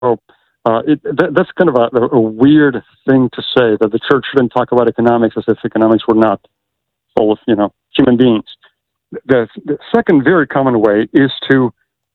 That's kind of a weird thing to say, that the church shouldn't talk about economics as if economics were not full of, human beings. The second very common way is to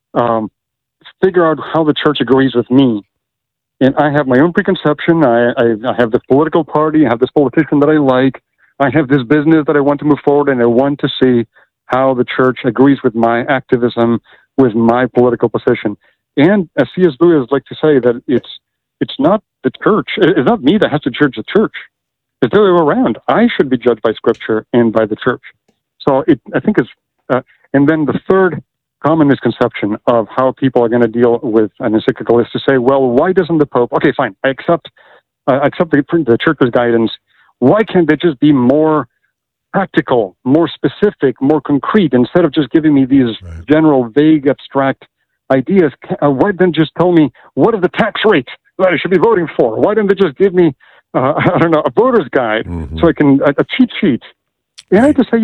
figure out how the church agrees with me. And I have my own preconception. I have this political party. I have this politician that I like. I have this business that I want to move forward, and I want to see how the church agrees with my activism, with my political position. And as C.S. Lewis likes to say, that it's not the church. It's not me that has to judge the church. It's the other way around. I should be judged by Scripture and by the church. So I think it's, and then the third common misconception of how people are going to deal with an encyclical is to say, well, why doesn't the Pope? Okay, fine, I accept the church's guidance. Why can't they just be more practical, more specific, more concrete, instead of just giving me these general, vague, abstract ideas? Why don't just tell me what is the tax rate that I should be voting for? Why don't they just give me, a voter's guide so I can a cheat sheet? And I have to say,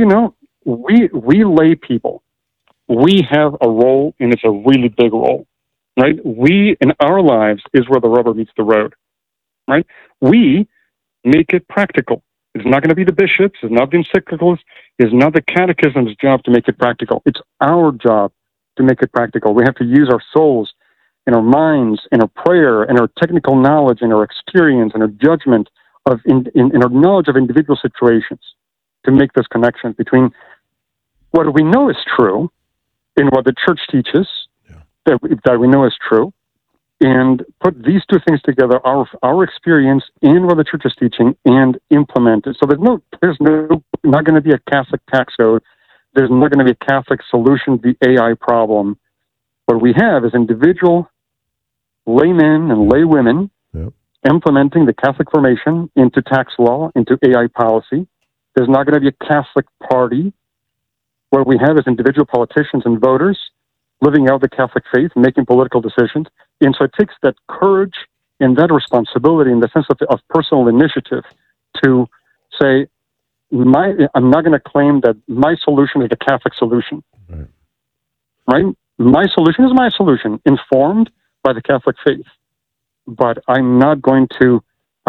we lay people, we have a role, and it's a really big role, right? We, in our lives, is where the rubber meets the road, right? We make it practical. It's not going to be the bishops, it's not the encyclicals, it's not the catechism's job to make it practical. It's our job to make it practical. We have to use our souls and our minds and our prayer and our technical knowledge and our experience and our judgment in our knowledge of individual situations to make this connection between what we know is true and what the church teaches that we know is true, and put these two things together, our experience and what the church is teaching, and implement it. So there's not going to be a Catholic tax code. There's not going to be a Catholic solution to the AI problem. What we have is individual laymen and laywomen implementing the Catholic formation into tax law, into AI policy. There's not going to be a Catholic party. What we have is individual politicians and voters living out the Catholic faith, making political decisions. And so it takes that courage and that responsibility in the sense of personal initiative to say, I'm not going to claim that my solution is the Catholic solution. Right? My solution is my solution, informed by the Catholic faith. But I'm not going to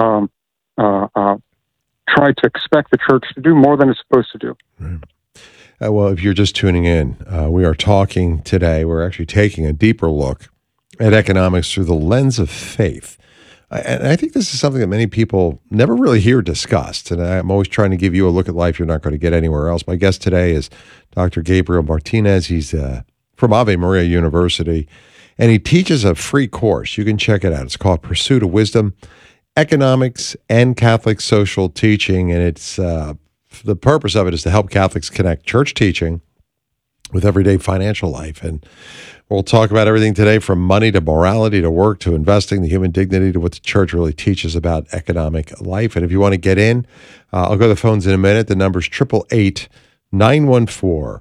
try to expect the church to do more than it's supposed to do. Right. Well, if you're just tuning in, we are talking today, we're actually taking a deeper look at economics through the lens of faith. And I think this is something that many people never really hear discussed. And I'm always trying to give you a look at life you're not going to get anywhere else. My guest today is Dr. Gabriel Martinez. He's from Ave Maria University, and he teaches a free course. You can check it out. It's called Pursuit of Wisdom, Economics and Catholic Social Teaching. And it's the purpose of it is to help Catholics connect church teaching with everyday financial life. And we'll talk about everything today, from money to morality to work to investing, the human dignity, to what the church really teaches about economic life. And if you want to get in, I'll go to the phones in a minute. The number's 888-914-9149,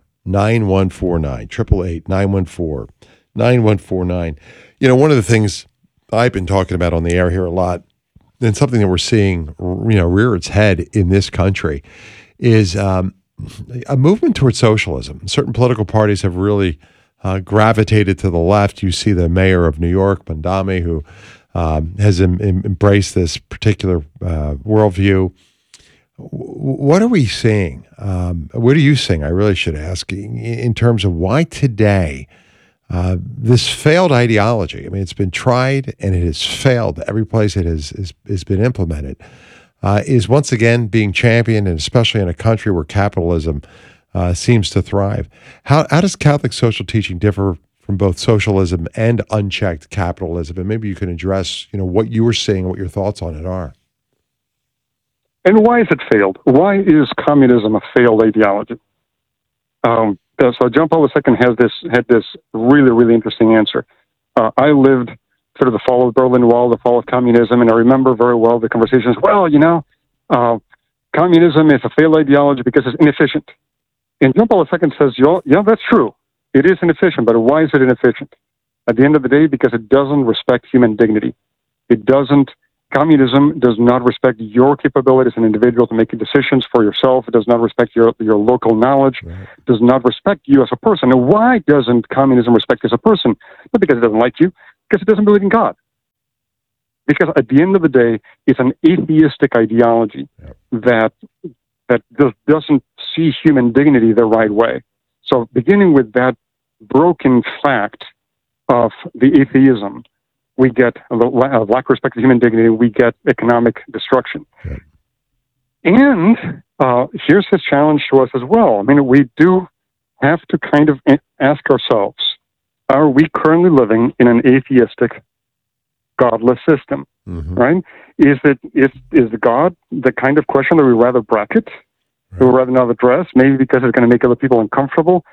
888-914-9149. One of the things I've been talking about on the air here a lot, and something that we're seeing, rear its head in this country, is a movement towards socialism. Certain political parties have really gravitated to the left. You see the mayor of New York, Mondami, who has embraced this particular worldview. What are we seeing? What are you seeing, I really should ask, in terms of why today this failed ideology, it's been tried and it has failed every place it has been implemented, is once again being championed, and especially in a country where capitalism seems to thrive. How does Catholic social teaching differ from both socialism and unchecked capitalism? And maybe you can address, what you were seeing, what your thoughts on it are. And why is it failed? Why is communism a failed ideology? So John Paul II had this really, really interesting answer. I lived through the fall of the Berlin Wall, the fall of communism, and I remember very well the conversations. Well, communism is a failed ideology because it's inefficient. And John Paul II says, yeah, that's true. It is inefficient, but why is it inefficient? At the end of the day, because it doesn't respect human dignity. Communism does not respect your capability as an individual to make decisions for yourself. It does not respect your local knowledge. Right. Does not respect you as a person. And why doesn't communism respect you as a person? Not because it doesn't like you, because it doesn't believe in God. because at the end of the day, it's an atheistic ideology that just doesn't see human dignity the right way. So beginning with that broken fact of the atheism, we get a lack of respect for human dignity, we get economic destruction. Yeah. And here's his challenge to us as well. I mean, we do have to kind of ask ourselves, are we currently living in an atheistic, godless system? Mm-hmm. Right? Is God the kind of question that we rather bracket, that we rather not address, maybe because it's going to make other people uncomfortable,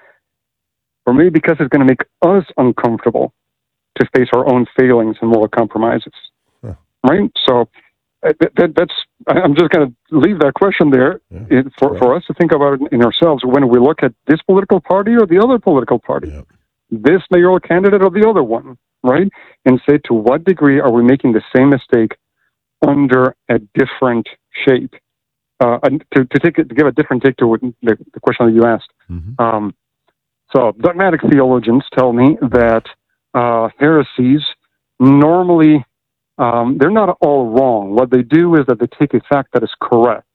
or maybe because it's going to make us uncomfortable to face our own failings and moral compromises? Huh. Right? So that's. I'm just going to leave that question there for us to think about it in ourselves when we look at this political party or the other political party, this mayoral candidate or the other one, right? And say, to what degree are we making the same mistake under a different shape? And to give a different take to the question that you asked. Mm-hmm. So dogmatic theologians tell me that heresies normally, they're not all wrong. What they do is that they take a fact that is correct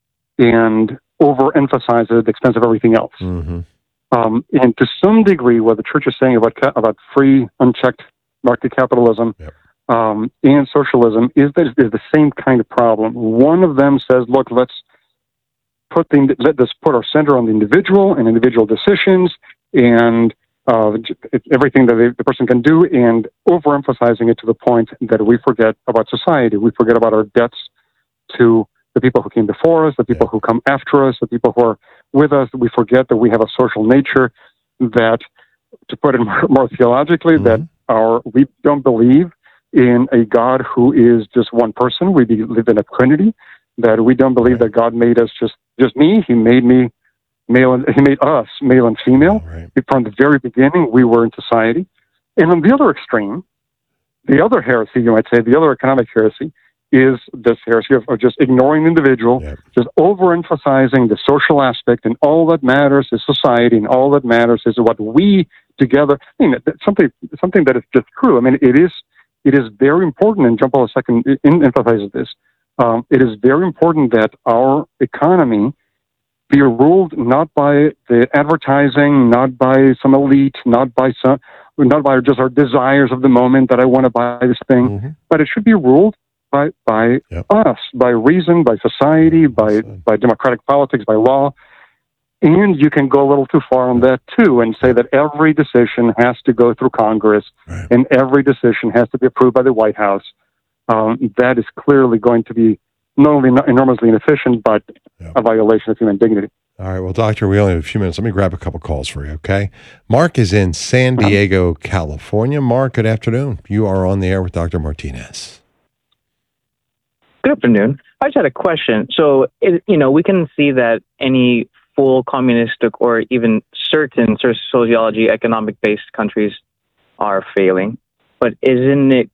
and overemphasize it at the expense of everything else. Mm-hmm. And to some degree, what the church is saying about free, unchecked market capitalism and socialism is the same kind of problem. One of them says, look, let's put our center on the individual and individual decisions and everything that the person can do, and overemphasizing it to the point that we forget about society. We forget about our debts to the people who came before us, the people who come after us, the people who are with us. We forget that we have a social nature that, to put it more theologically, that we don't believe in a God who is just one person. We live in a Trinity. That we don't believe that God made us just me. He made me male, and He made us male and female. Right. From the very beginning, we were in society. And on the other extreme, the other heresy, you might say, the other economic heresy, is this heresy of just ignoring the individual, just overemphasizing the social aspect, and all that matters is society, and all that matters is what we together. I mean, something that is just true. I mean, it is very important, and John Paul II emphasizes this. It is very important that our economy be ruled not by the advertising, not by some elite, not by just our desires of the moment that I want to buy this thing, but it should be ruled by us, by reason, by society, by democratic politics, by law. And you can go a little too far on that too, and say that every decision has to go through Congress, and every decision has to be approved by the White House. That is clearly going to be not only enormously inefficient, but a violation of human dignity. All right. Well, Doctor, we only have a few minutes. Let me grab a couple calls for you, okay? Mark is in San Diego, California. Mark, good afternoon. You are on the air with Dr. Martinez. Good afternoon. I just had a question. So, we can see that any full communistic or even certain sociology, economic-based countries are failing. But isn't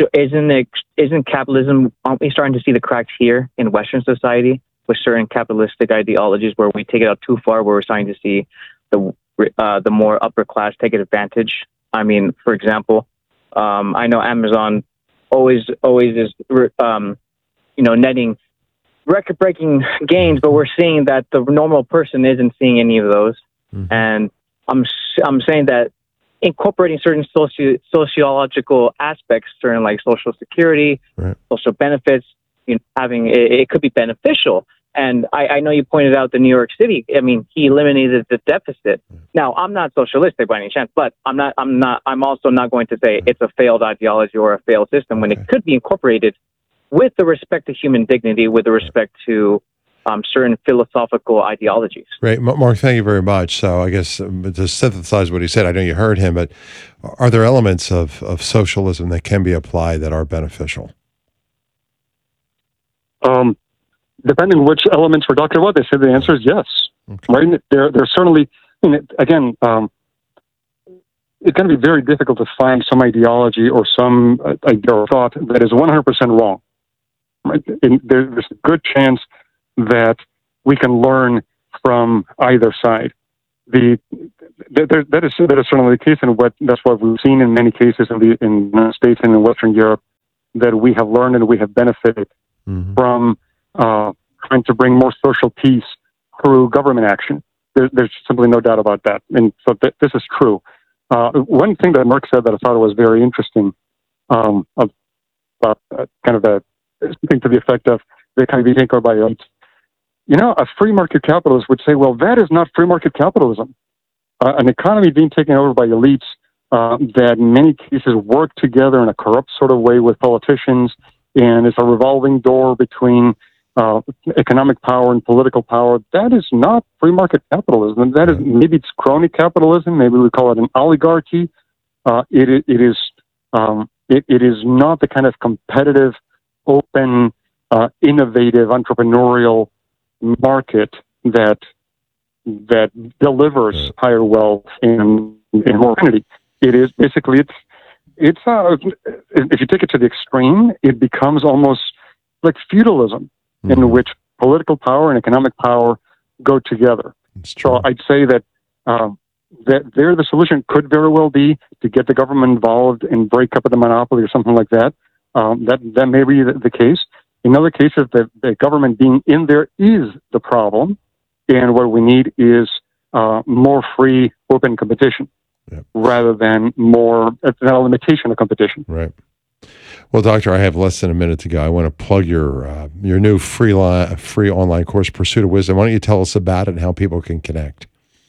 capitalism, aren't we starting to see the cracks here in Western society with certain capitalistic ideologies where we take it out too far, where we're starting to see the more upper class take advantage? I mean, for example, I know Amazon always is, netting record-breaking gains, but we're seeing that the normal person isn't seeing any of those. And I'm saying that incorporating certain sociological aspects, certain like social security, social benefits, it could be beneficial. And I know you pointed out the New York City. I mean, he eliminated the deficit. Now, I'm not socialistic by any chance, but I'm also not going to say it's a failed ideology or a failed system when it could be incorporated with the respect to human dignity, with the respect to certain philosophical ideologies. Great. Mark, thank you very much. So I guess to synthesize what he said, I know you heard him, but are there elements of socialism that can be applied that are beneficial? Depending which elements we're talking about, they say the answer is yes. Okay. Right? They're certainly, again, it's going to be very difficult to find some ideology or some idea or thought that is 100% wrong. Right? And there's a good chance that we can learn from either side. That is certainly the case, and that's what we've seen in many cases in the United States and in Western Europe. that we have learned and we have benefited from trying to bring more social peace through government action. There's simply no doubt about that. And so this is true. One thing that Merck said that I thought was very interesting, about kind of something to the effect of they kind of be taken over by elites. A free market capitalist would say, well, that is not free market capitalism. An economy being taken over by elites that in many cases work together in a corrupt sort of way with politicians, and it's a revolving door between economic power and political power. That is not free market capitalism. That is, maybe it's crony capitalism. Maybe we call it an oligarchy. It is not the kind of competitive, open, innovative, entrepreneurial market that delivers higher wealth and more opportunity. It is basically it's if you take it to the extreme, it becomes almost like feudalism, in which political power and economic power go together. So I'd say that the solution could very well be to get the government involved and break up the monopoly or something like that. That may be the case. In other cases, the government being in there is the problem, and what we need is more free, open competition, rather than more a limitation of competition. Right. Well, Doctor, I have less than a minute to go. I want to plug your new free online course, Pursuit of Wisdom. Why don't you tell us about it and how people can connect?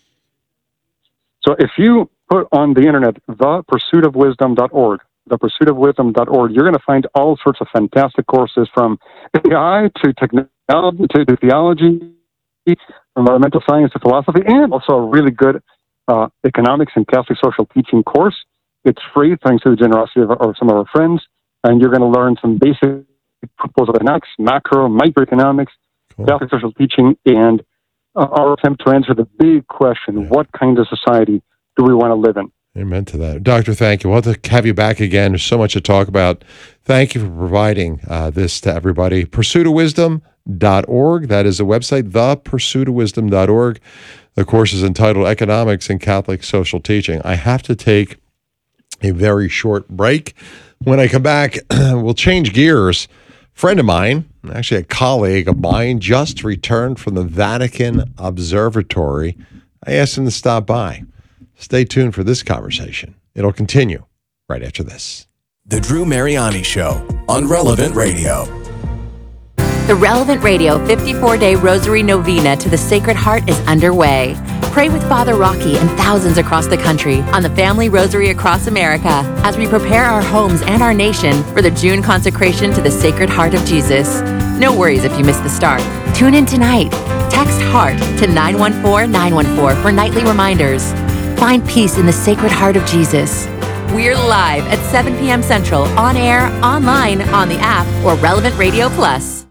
So if you put on the internet, thepursuitofwisdom.org, thepursuitofwisdom.org, you're going to find all sorts of fantastic courses from AI to technology to theology, from environmental science to philosophy, and also a really good economics and Catholic social teaching course. It's free thanks to the generosity of some of our friends, and you're going to learn some basic principles of economics, macro, microeconomics, Catholic social teaching, and our attempt to answer the big question, what kind of society do we want to live in? Amen to that. Doctor, thank you. We'll have to have you back again. There's so much to talk about. Thank you for providing this to everybody. Pursuitofwisdom.org. That is the website, thepursuitofwisdom.org. The course is entitled Economics and Catholic Social Teaching. I have to take a very short break. When I come back, we'll change gears. A friend of mine, actually a colleague of mine, just returned from the Vatican Observatory. I asked him to stop by. Stay tuned for this conversation. It'll continue right after this. The Drew Mariani Show on Relevant Radio. The Relevant Radio 54-day Rosary Novena to the Sacred Heart is underway. Pray with Father Rocky and thousands across the country on the Family Rosary across America as we prepare our homes and our nation for the June consecration to the Sacred Heart of Jesus. No worries if you missed the start. Tune in tonight. Text HEART to 914-914 for nightly reminders. Find peace in the Sacred Heart of Jesus. We're live at 7 p.m. Central, on air, online, on the app, or Relevant Radio Plus.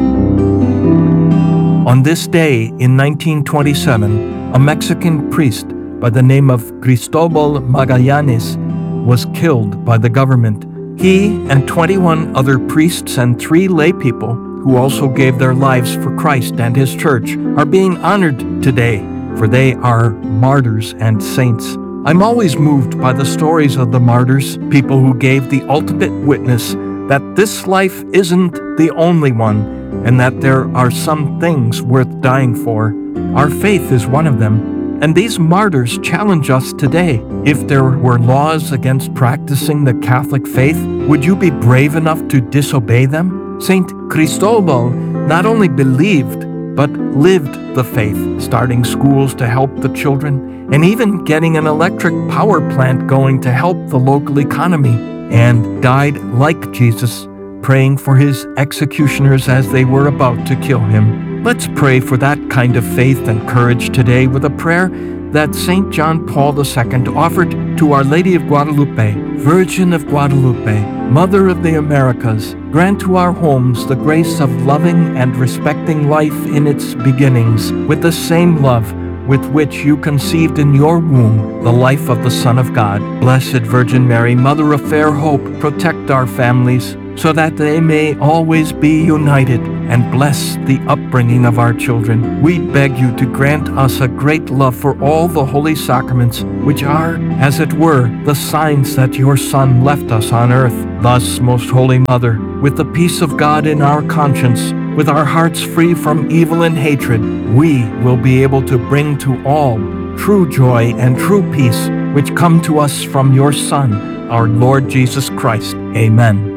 On this day in 1927, a Mexican priest by the name of Cristobal Magallanes was killed by the government. He and 21 other priests and 3 lay people who also gave their lives for Christ and His church are being honored today, for they are martyrs and saints. I'm always moved by the stories of the martyrs, people who gave the ultimate witness that this life isn't the only one, and that there are some things worth dying for. Our faith is one of them, and these martyrs challenge us today. If there were laws against practicing the Catholic faith, would you be brave enough to disobey them? Saint Cristobal not only believed, but lived the faith, starting schools to help the children, and even getting an electric power plant going to help the local economy, and died like Jesus, praying for his executioners as they were about to kill him. Let's pray for that kind of faith and courage today with a prayer that St. John Paul II offered to Our Lady of Guadalupe. Virgin of Guadalupe, Mother of the Americas, grant to our homes the grace of loving and respecting life in its beginnings with the same love with which you conceived in your womb the life of the Son of God. Blessed Virgin Mary, Mother of fair hope, protect our families so that they may always be united, and bless the upbringing of our children. We beg you to grant us a great love for all the holy sacraments, which are, as it were, the signs that your Son left us on earth. Thus, Most Holy Mother, with the peace of God in our conscience, with our hearts free from evil and hatred, we will be able to bring to all true joy and true peace, which come to us from your Son, our Lord Jesus Christ. Amen.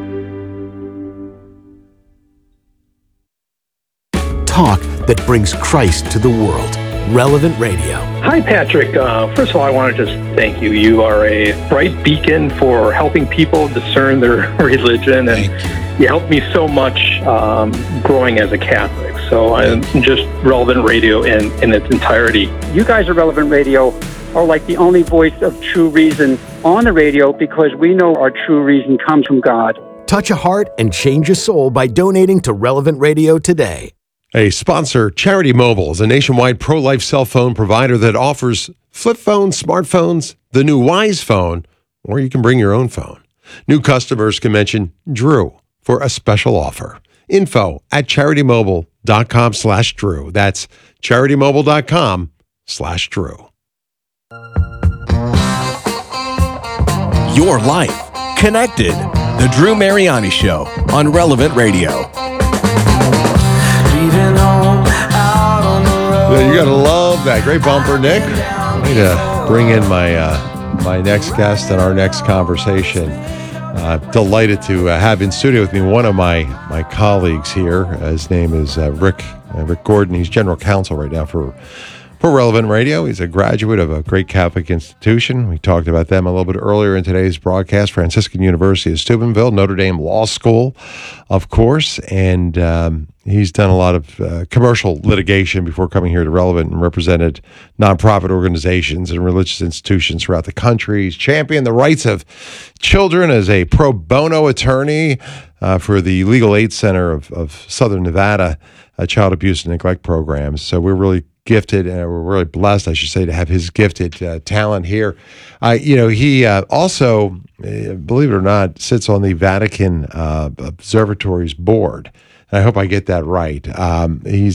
Talk that brings Christ to the world. Relevant Radio. Hi, Patrick. First of all, I want to just thank you. You are a bright beacon for helping people discern their religion, and you helped me so much growing as a Catholic. So I'm just Relevant Radio in its entirety. You guys at Relevant Radio are like the only voice of true reason on the radio, because we know our true reason comes from God. Touch a heart and change a soul by donating to Relevant Radio today. A sponsor, Charity Mobile, is a nationwide pro-life cell phone provider that offers flip phones, smartphones, the new Wise phone, or you can bring your own phone. New customers can mention Drew for a special offer. Info at CharityMobile.com/Drew. That's CharityMobile.com/Drew. Your life connected. The Drew Mariani Show on Relevant Radio. Yeah, you gotta love that. Great bumper, Nick. I need to bring in my next guest and our next conversation. Delighted to have in studio with me one of my colleagues here. His name is Rick Gordon. He's general counsel right now for Relevant Radio. He's a graduate of a great Catholic institution. We talked about them a little bit earlier in today's broadcast. Franciscan University of Steubenville, Notre Dame Law School, of course, and he's done a lot of commercial litigation before coming here to Relevant and represented nonprofit organizations and religious institutions throughout the country. He's championed the rights of children as a pro bono attorney for the Legal Aid Center of Southern Nevada, child abuse and neglect programs. So we're really gifted, and we're really blessed, I should say, to have his gifted talent here. He also, believe it or not, sits on the Vatican Observatory's board. And I hope I get that right. And he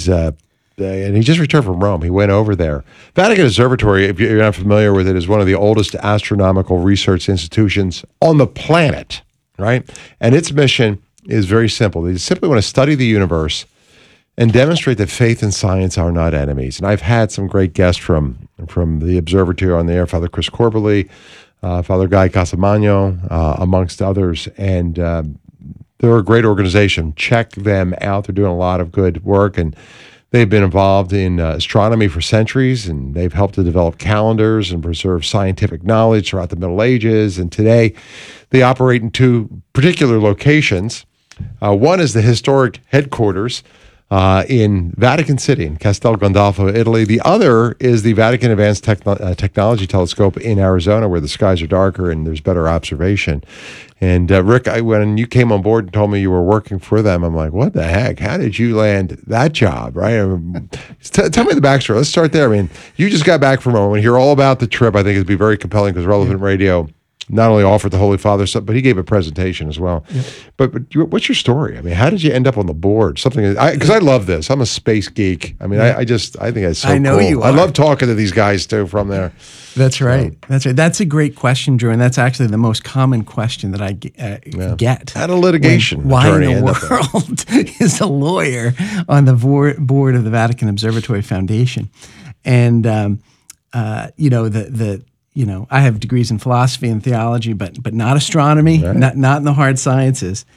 just returned from Rome. He went over there. Vatican Observatory, if you're not familiar with it, is one of the oldest astronomical research institutions on the planet, right? And its mission is very simple. They simply want to study the universe and demonstrate that faith and science are not enemies. And I've had some great guests from the observatory on the air, Father Chris Corbally, Father Guy Casamagno, amongst others. And they're a great organization. Check them out. They're doing a lot of good work, and they've been involved in astronomy for centuries, and they've helped to develop calendars and preserve scientific knowledge throughout the Middle Ages. And today, they operate in two particular locations. One is the historic headquarters in Vatican City, in Castel Gandolfo, Italy. The other is the Vatican Advanced Technology Telescope in Arizona, where the skies are darker and there's better observation. And Rick, when you came on board and told me you were working for them, I'm like, what the heck? How did you land that job, right? Tell me the backstory. Let's start there. I mean, you just got back from Rome. And hear all about the trip, I think it'd be very compelling, because Relevant Radio not only offered the Holy Father stuff, but he gave a presentation as well. Yeah. But what's your story? I mean, how did you end up on the board? Because I love this. I'm a space geek. I mean, I think it's so cool. I know you are. I love talking to these guys too from there. That's right. That's right. That's a great question, Drew, and that's actually the most common question that I get. At a litigation why in the world is a lawyer on the board of the Vatican Observatory Foundation? And I have degrees in philosophy and theology, but not astronomy, right. not in the hard sciences.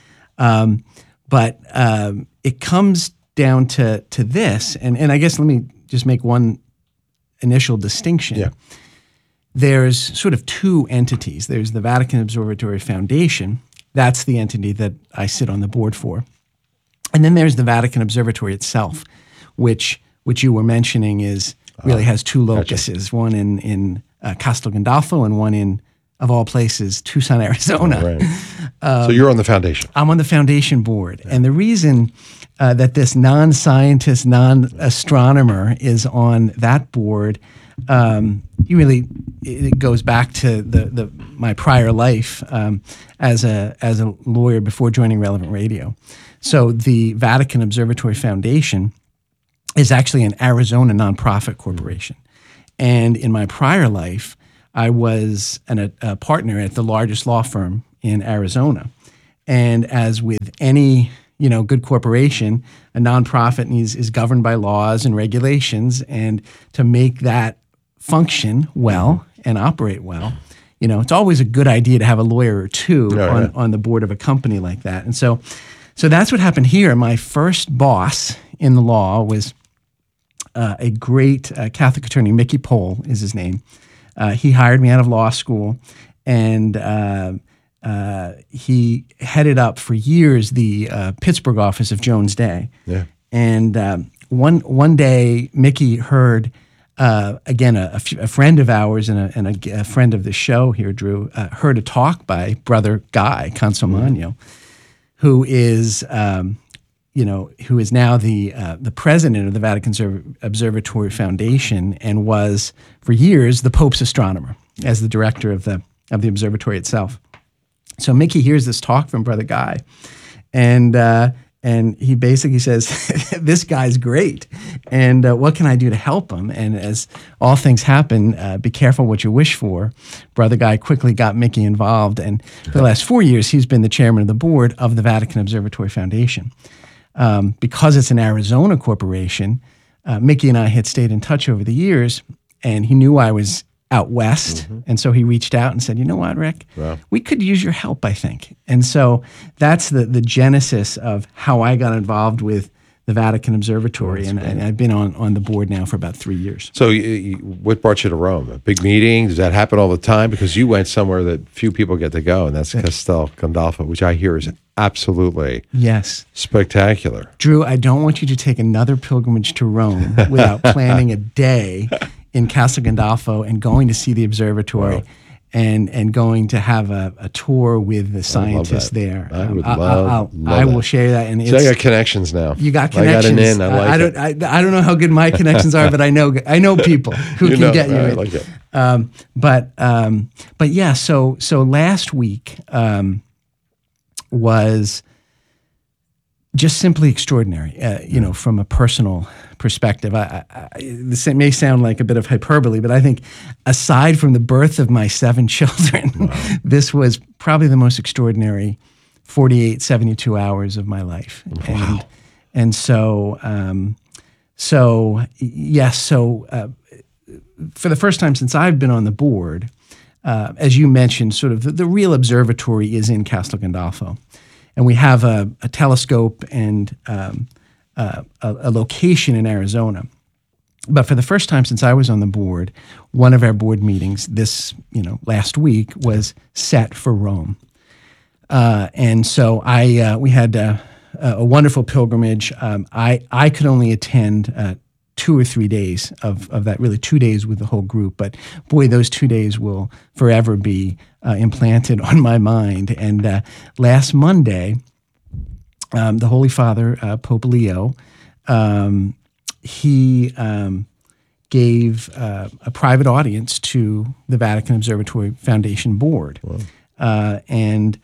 But it comes down to this, and I guess let me just make one initial distinction. Yeah. There's sort of two entities. There's the Vatican Observatory Foundation. That's the entity that I sit on the board for. And then there's the Vatican Observatory itself, which you were mentioning really has two locuses, gotcha. One in Castel Gandolfo and one in, of all places, Tucson, Arizona. Oh, right. So you're on the foundation. I'm on the foundation board. Yeah. And the reason that this non-scientist, non-astronomer is on that board, it goes back to my prior life as a lawyer before joining Relevant Radio. So the Vatican Observatory Foundation is actually an Arizona nonprofit corporation. And in my prior life, I was a partner at the largest law firm in Arizona. And as with any good corporation, a nonprofit is governed by laws and regulations, and to make that function well and operate well, it's always a good idea to have a lawyer or two on the board of a company like that. And so that's what happened here. My first boss in the law was a great Catholic attorney, Mickey Pohl is his name. He hired me out of law school, and he headed up for years the Pittsburgh office of Jones Day. Yeah. And one day, Mickey heard, again, a friend of ours and a friend of the show here, Drew, heard a talk by Brother Guy Consolmagno, who is now the president of the Vatican Observatory Foundation and was for years the Pope's astronomer as the director of the observatory itself. So Mickey hears this talk from Brother Guy, and he basically says, "This guy's great, and what can I do to help him?" And as all things happen, be careful what you wish for. Brother Guy quickly got Mickey involved, and for the last 4 years, he's been the chairman of the board of the Vatican Observatory Foundation. Because it's an Arizona corporation, Mickey and I had stayed in touch over the years, and he knew I was out west, and so he reached out and said, "You know what, Rick? Wow. We could use your help, I think." And so that's the genesis of how I got involved with the Vatican Observatory, and I've been on the board now for about 3 years. So what brought you to Rome? A big meeting? Does that happen all the time? Because you went somewhere that few people get to go, and that's Castel Gandolfo, which I hear is absolutely spectacular. Drew, I don't want you to take another pilgrimage to Rome without planning a day in Castel Gandolfo and going to see the observatory and going to have a tour with the scientists there. I would love I will share that. And so I got connections now. You got connections. I got an in. I don't know how good my connections are, but I know people who can get you in. I like it. But yeah, so last week was just simply extraordinary, from a personal perspective. This may sound like a bit of hyperbole, but I think aside from the birth of my 7 children, this was probably the most extraordinary 48, 72 hours of my life. Wow. And so for the first time since I've been on the board, as you mentioned, sort of the real observatory is in Castel Gandolfo. And we have a telescope and a location in Arizona. But for the first time since I was on the board, one of our board meetings last week was set for Rome. And so we had a wonderful pilgrimage. I could only attend 2 or 3 days of that, really 2 days with the whole group. But boy, those 2 days will forever be implanted on my mind. And last Monday, the Holy Father, Pope Leo, he gave a private audience to the Vatican Observatory Foundation board. Wow. And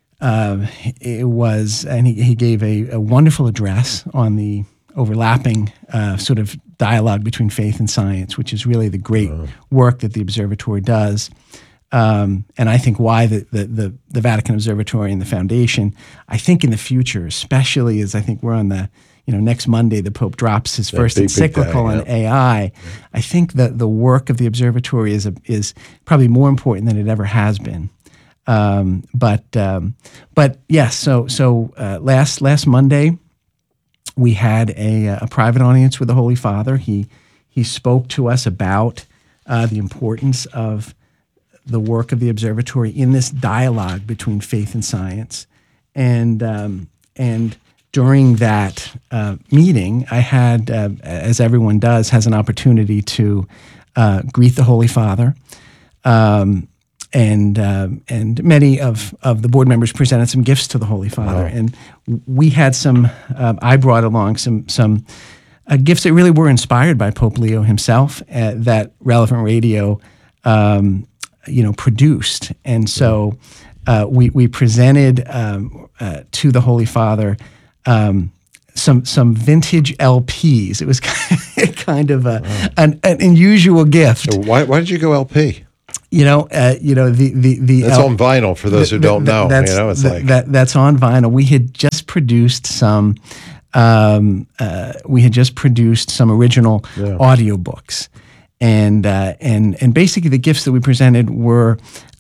he gave a wonderful address on the overlapping sort of dialogue between faith and science, which is really the great work that the observatory does. And I think why the Vatican Observatory and the Foundation, I think in the future, especially as I think we're on the, next Monday, the Pope drops his first encyclical on AI. I think that the work of the observatory is probably more important than it ever has been. But yes, so last Monday, we had a private audience with the Holy Father. He spoke to us about the importance of the work of the observatory in this dialogue between faith and science. And during that meeting, I had, as everyone does, has an opportunity to greet the Holy Father. And many of the board members presented some gifts to the Holy Father. Wow. And we had I brought along some gifts that really were inspired by Pope Leo himself, that Relevant Radio produced. And so we presented to the Holy Father some vintage LPs. It was kind of an unusual gift. Why did you go LP? the That's on vinyl for those who don't know. It's like that's on vinyl. We had just produced some. We had just produced some original audiobooks, and basically the gifts that we presented were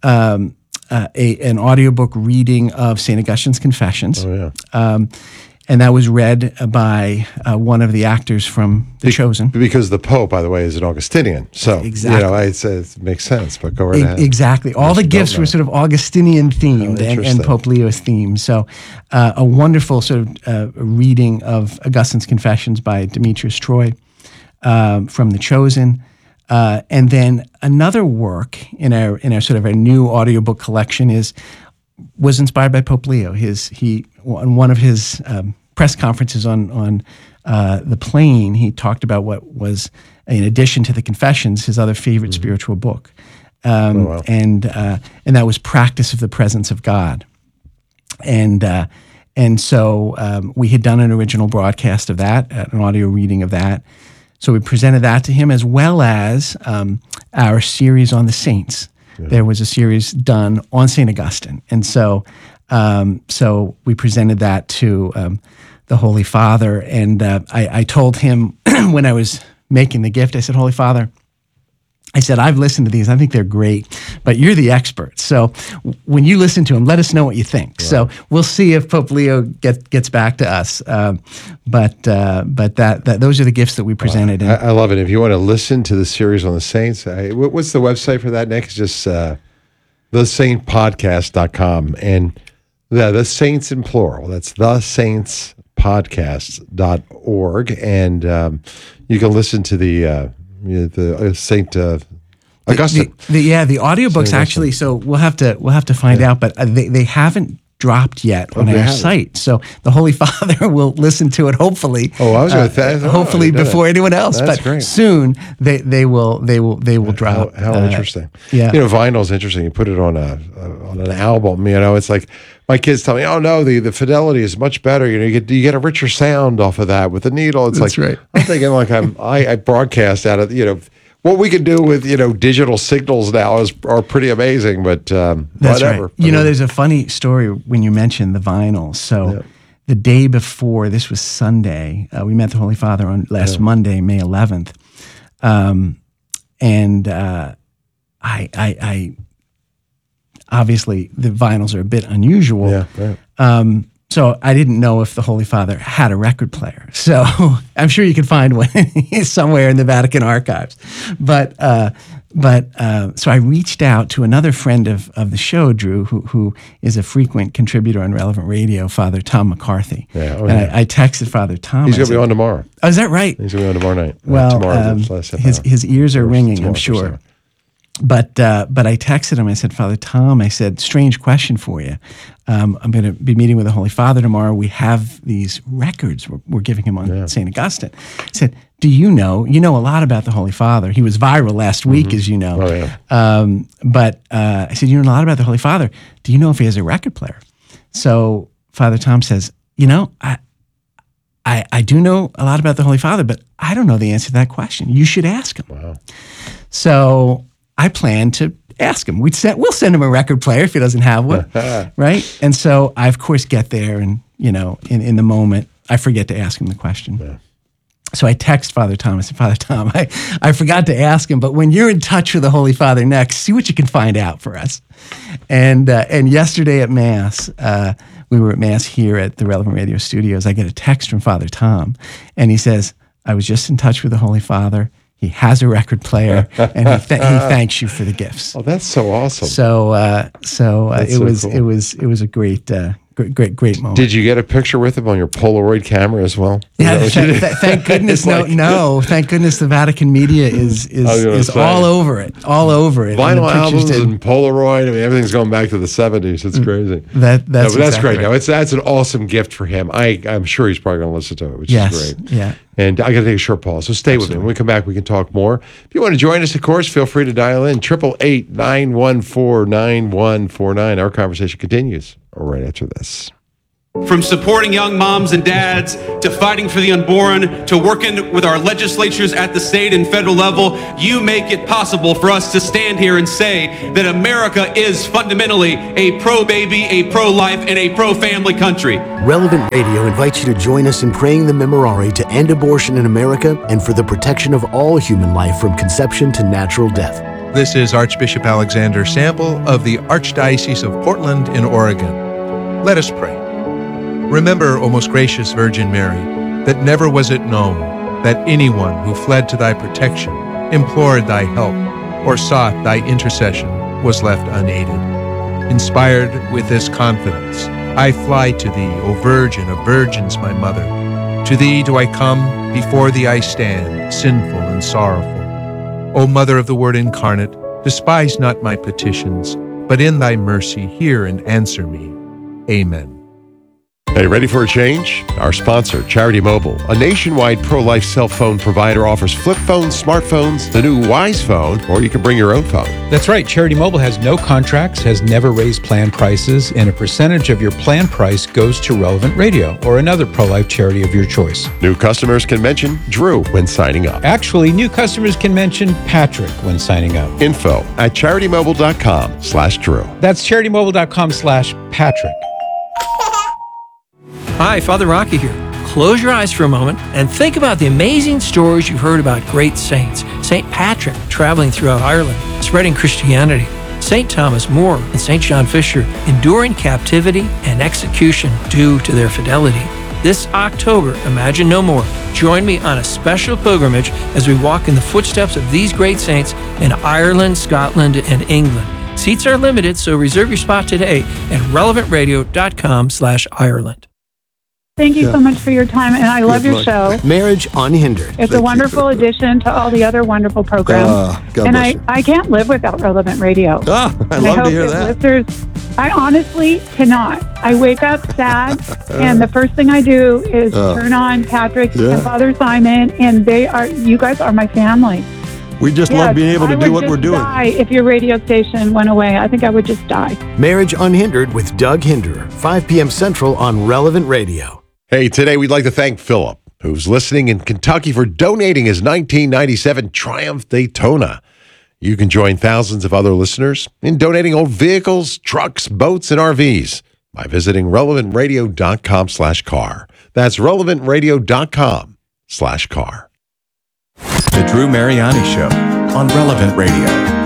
an audiobook reading of St. Augustine's Confessions. Oh, yeah. And that was read by one of the actors from The Chosen. Because the Pope, by the way, is an Augustinian. So, exactly. It makes sense, but go right ahead. Exactly. All the gifts were sort of Augustinian themed and Pope Leo's themed. So a wonderful sort of reading of Augustine's Confessions by Demetrius Troy from The Chosen. And then another work in our sort of our new audiobook collection was inspired by Pope Leo. On one of his press conferences on the plane, he talked about what was, in addition to the Confessions, his other favorite spiritual book, and that was Practice of the Presence of God, and so we had done an original broadcast of that, an audio reading of that. So we presented that to him, as well as our series on the saints. Yeah. There was a series done on St. Augustine. And so we presented that to the Holy Father. And I told him when I was making the gift, I said, Holy Father, I said, I've listened to these. I think they're great, but you're the expert. So when you listen to them, let us know what you think. Right. So we'll see if Pope Leo gets back to us. But those are the gifts that we presented. I love it. If you want to listen to the series on the saints, what's the website for that, Nick? It's just thesaintpodcast.com. And the saints in plural. That's thesaintspodcast.org. And you can listen to the Saint Augustine. The audiobooks actually. So we'll have to find out, but they haven't dropped yet on our site. So the Holy Father will listen to it. Hopefully. Oh, I was going to hopefully before anyone else. That's great. Soon they will drop. How interesting. Yeah. Vinyl is interesting. You put it on an album. It's like my kids tell me, "Oh no, the fidelity is much better. You get a richer sound off of that with the needle." It's That's right. I'm thinking like I broadcast out of what we can do with digital signals now are pretty amazing. But That's whatever. Right. There's a funny story when you mentioned the vinyl. So the day before, this was Sunday, we met the Holy Father on last Monday, May 11th, and I obviously the vinyls are a bit unusual. Yeah. Right. So I didn't know if the Holy Father had a record player. So I'm sure you can find one somewhere in the Vatican archives. But so I reached out to another friend of the show, Drew, who is a frequent contributor on Relevant Radio, Father Tom McCarthy. Yeah. I texted Father Tom. He's going to be on tomorrow. Oh, is that right? He's going to be on tomorrow night. Well, his ears are ringing, I'm sure. But I texted him. I said, Father Tom, I said, strange question for you. I'm going to be meeting with the Holy Father tomorrow. We have these records we're giving him on St. Augustine. I said, do you know a lot about the Holy Father? He was viral last week, as you know. Oh, yeah. But I said, you know a lot about the Holy Father. Do you know if he has a record player? So Father Tom says, I do know a lot about the Holy Father, but I don't know the answer to that question. You should ask him. Wow. So I plan to ask him. We'll send him a record player if he doesn't have one, right? And so I, of course, get there and, in the moment, I forget to ask him the question. Yeah. So I text Father Tom. I said, Father Tom, I forgot to ask him, but when you're in touch with the Holy Father next, see what you can find out for us. And yesterday at Mass, we were at Mass here at the Relevant Radio Studios. I get a text from Father Tom, and he says, I was just in touch with the Holy Father. He has a record player, and he thanks you for the gifts. Oh, that's so awesome! So it was a great moment. Did you get a picture with him on your Polaroid camera as well? Yeah, thank goodness. No. Thank goodness the Vatican media is all over it. Vinyl albums and Polaroid. I mean, everything's going back to the 70s. It's crazy. That's exactly great. Right. No, that's an awesome gift for him. I'm sure he's probably going to listen to it, which is great. Yeah. And I got to take a short pause, so stay with me. When we come back, we can talk more. If you want to join us, of course, feel free to dial in 888-914-9149. Our conversation continues right after this. From supporting young moms and dads, to fighting for the unborn, to working with our legislatures at the state and federal level, you make it possible for us to stand here and say that America is fundamentally a pro-baby, a pro-life, and a pro-family country. Relevant Radio invites you to join us in praying the Memorare to end abortion in America and for the protection of all human life from conception to natural death. This is Archbishop Alexander Sample of the Archdiocese of Portland in Oregon. Let us pray. Remember, O most gracious Virgin Mary, that never was it known that anyone who fled to thy protection, implored thy help, or sought thy intercession was left unaided. Inspired with this confidence, I fly to thee, O Virgin of Virgins, my Mother. To thee do I come, before thee I stand, sinful and sorrowful. O Mother of the Word incarnate, despise not my petitions, but in thy mercy hear and answer me. Amen. Hey, ready for a change? Our sponsor, Charity Mobile, a nationwide pro-life cell phone provider, offers flip phones, smartphones, the new Wise Phone, or you can bring your own phone. That's right. Charity Mobile has no contracts, has never raised plan prices, and a percentage of your plan price goes to Relevant Radio or another pro-life charity of your choice. New customers can mention Drew when signing up. Actually, new customers can mention Patrick when signing up. Info at CharityMobile.com/Drew. That's CharityMobile.com/Patrick. Hi, Father Rocky here. Close your eyes for a moment and think about the amazing stories you've heard about great saints. St. Patrick traveling throughout Ireland, spreading Christianity. St. Thomas More and St. John Fisher enduring captivity and execution due to their fidelity. This October, Imagine No More. Join me on a special pilgrimage as we walk in the footsteps of these great saints in Ireland, Scotland, and England. Seats are limited, so reserve your spot today at relevantradio.com/Ireland. Thank you so much for your time, and I love your show. Marriage Unhindered. It's a wonderful addition to all the other wonderful programs. And I can't live without Relevant Radio. I love to hear that. Listeners, I honestly cannot. I wake up sad, and the first thing I do is turn on Patrick and Father Simon, and you guys are my family. We just love being able to do what we're doing. I would just die if your radio station went away. I think I would just die. Marriage Unhindered with Doug Hinderer, 5 p.m. Central on Relevant Radio. Hey, today we'd like to thank Philip, who's listening in Kentucky, for donating his 1997 Triumph Daytona. You can join thousands of other listeners in donating old vehicles, trucks, boats, and RVs by visiting relevantradio.com/car. That's relevantradio.com/car. The Drew Mariani Show on Relevant Radio.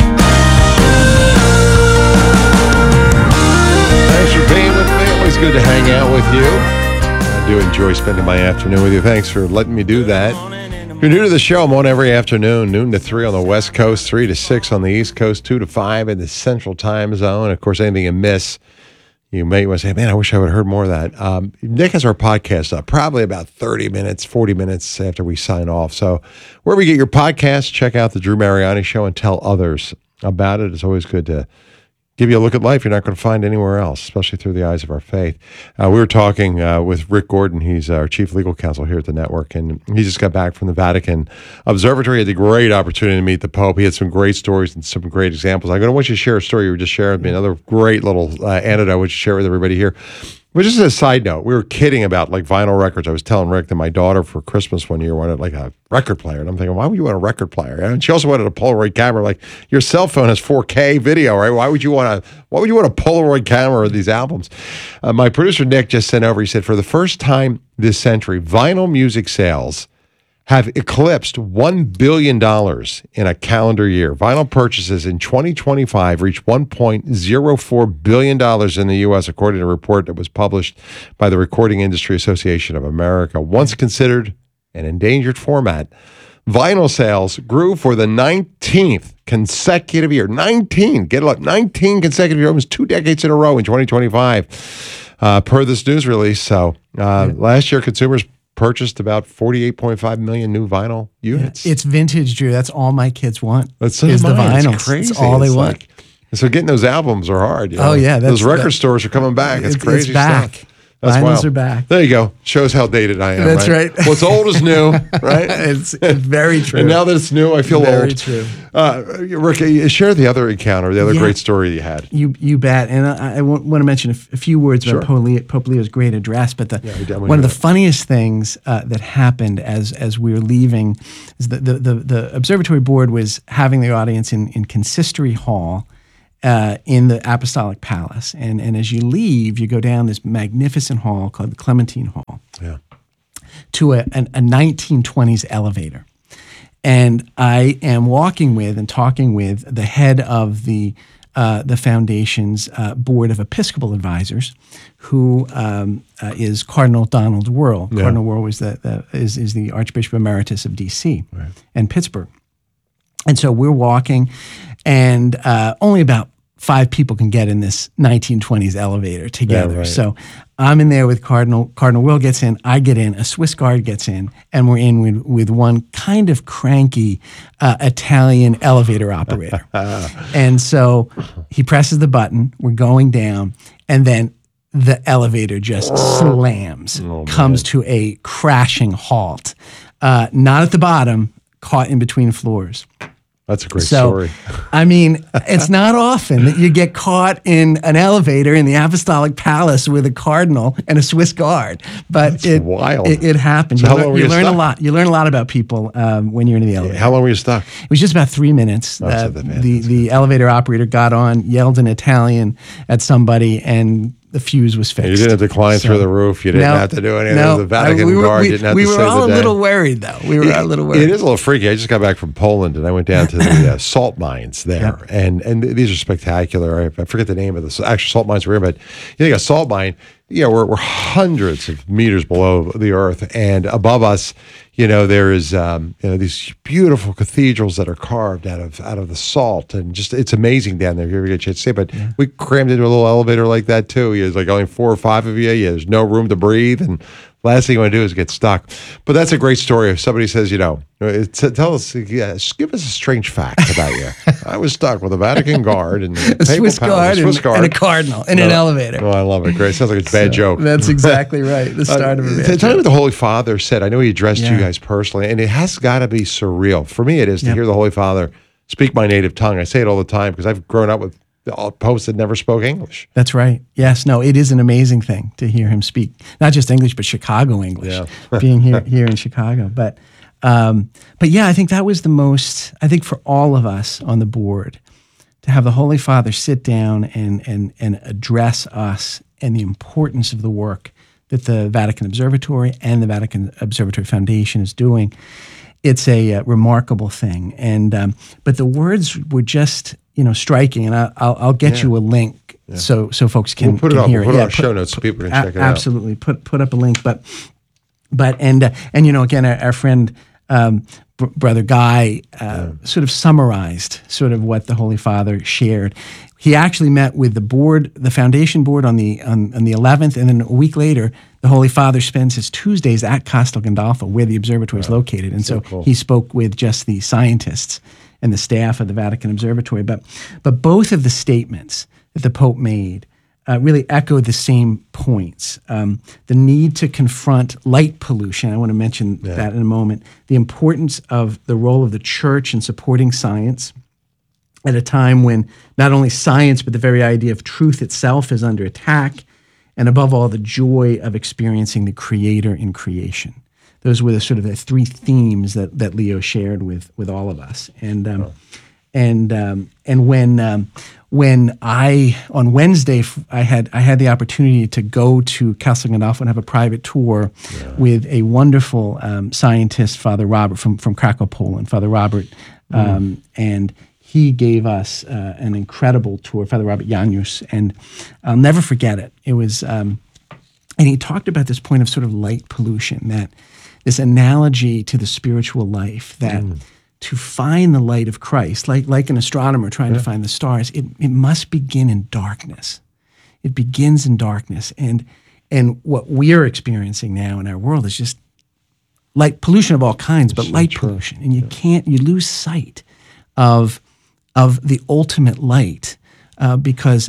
Thanks for being with me. Always good to hang out with you. I do enjoy spending my afternoon with you. Thanks for letting me do that. If you're new to the show, I'm on every afternoon, noon to 3 on the West Coast, 3 to 6 on the East Coast, 2 to 5 in the Central Time Zone. Of course, anything you miss, you may want to say, man, I wish I would have heard more of that. Nick has our podcast up probably about 30 minutes, 40 minutes after we sign off. So wherever you get your podcasts, check out the Drew Mariani Show and tell others about it. It's always good to give you a look at life you're not going to find anywhere else, especially through the eyes of our faith. We were talking with Rick Gordon. He's our chief legal counsel here at the network, and he just got back from the Vatican Observatory. He had the great opportunity to meet the Pope. He had some great stories and some great examples. I'm going to want you to share a story you were just sharing with me, another great little anecdote I want you to share with everybody here. But just as a side note, we were kidding about like vinyl records. I was telling Rick that my daughter for Christmas one year wanted like a record player. And I'm thinking, why would you want a record player? And she also wanted a Polaroid camera. Like, your cell phone has 4K video, right? Why would you want a Polaroid camera of these albums? My producer, Nick, just sent over, he said, for the first time this century, vinyl music sales have eclipsed $1 billion in a calendar year. Vinyl purchases in 2025 reached $1.04 billion in the U.S., according to a report that was published by the Recording Industry Association of America. Once considered an endangered format, vinyl sales grew for the 19th consecutive year. 19 consecutive years, almost 2 decades in a row in 2025, per this news release. So last year, consumers purchased about 48.5 million new vinyl units. It's vintage, Drew. That's all my kids want. That's the vinyl. It's crazy. That's all they want. So getting those albums are hard. You know? Oh, yeah. Those record stores are coming back. It's crazy it's back. stuff. That's Vinyls wild. are back. There you go. Shows how dated I am. That's right. What's old is new, right? It's very true. And now that it's new, I feel very old. true. Rick, share the other encounter, the other great story you had. You bet. And I want to mention a few words about Pope Leo's great address. But one of the funniest things that happened as we were leaving is that the observatory board was having the audience in Consistory Hall. In the Apostolic Palace. And as you leave, you go down this magnificent hall called the Clementine Hall to a 1920s elevator. And I am walking with and talking with the head of the foundation's board of Episcopal advisors, who is Cardinal Donald Wuerl. Yeah. Cardinal Wuerl was is the Archbishop Emeritus of D.C. and Pittsburgh. And so we're walking, and only about 5 people can get in this 1920s elevator together. Yeah, right. So I'm in there with Cardinal Wuerl gets in, I get in, a Swiss guard gets in, and we're in with one kind of cranky Italian elevator operator. And so he presses the button, we're going down, and then the elevator just slams, comes to a crashing halt. Not at the bottom, caught in between floors. That's a great story. I mean, it's not often that you get caught in an elevator in the Apostolic Palace with a cardinal and a Swiss guard, but wild. It happens. So how long were you learn stuck? a lot. You learn a lot about people when you're in the elevator. How long were you stuck? It was just about 3 minutes. The elevator operator got on, yelled in Italian at somebody, and the fuse was fixed. You didn't have to climb through the roof. You didn't have to do anything. The Vatican Guard didn't have to save the day. We were all a little worried, though. We were a little worried. It is a little freaky. I just got back from Poland, and I went down to the salt mines there. Yep. And these are spectacular. I forget the name of the actual salt mines we're in, but you think a salt mine, we're hundreds of meters below the earth, and above us, there is these beautiful cathedrals that are carved out of the salt, and just it's amazing down there if you ever get a chance to see it. But we crammed into a little elevator like that too. There's like only 4 or 5 of you. There's no room to breathe, and last thing you want to do is get stuck. But that's a great story. If somebody says, tell us, give us a strange fact about you. I was stuck with a Vatican Guard and a Swiss guard and a cardinal in an elevator. Oh, I love it. Great. Sounds like it's a bad joke. That's exactly right. The start of a bad joke. Tell me what the Holy Father said. I know he addressed you guys personally, and it has got to be surreal. For me, it is to hear the Holy Father speak my native tongue. I say it all the time because I've grown up with popes that never spoke English. That's right. Yes. No, it is an amazing thing to hear him speak, not just English, but Chicago English, being here in Chicago. But yeah, I think that was the most, I think for all of us on the board, to have the Holy Father sit down and address us and the importance of the work that the Vatican Observatory and the Vatican Observatory Foundation is doing. It's a remarkable thing. And but the words were just striking, and I'll get you a link so folks can, put it can up. hear it. Put it on show notes so people can check it out. Absolutely, put up a link. But again, our friend Brother Guy sort of summarized sort of what the Holy Father shared. He actually met with the board, the foundation board, on the 11th, and then a week later, the Holy Father spends his Tuesdays at Castel Gandolfo, where the observatory is located, and so cool. He spoke with just the scientists and the staff of the Vatican Observatory. But both of the statements that the Pope made really echoed the same points. The need to confront light pollution. I want to mention that in a moment. The importance of the role of the Church in supporting science at a time when not only science, but the very idea of truth itself is under attack. And above all, the joy of experiencing the Creator in creation. Those were the sort of the 3 themes that Leo shared with all of us. And when I on Wednesday I had the opportunity to go to Castel Gandolfo and have a private tour with a wonderful scientist, Father Robert from Krakow, Poland. Father Robert, and he gave us an incredible tour, Father Robert Janius, and I'll never forget it. It was, and he talked about this point of sort of light pollution, that this analogy to the spiritual life, that to find the light of Christ, like an astronomer trying to find the stars, it must begin in darkness. It begins in darkness, and what we're experiencing now in our world is just light pollution of all kinds, but light pollution, and you lose sight of the ultimate light because